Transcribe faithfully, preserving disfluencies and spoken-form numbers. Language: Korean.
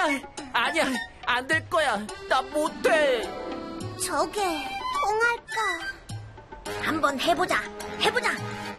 아니야, 아니야, 안 될 거야. 나 못해. 저게 통할까? 한번 해보자. 해보자.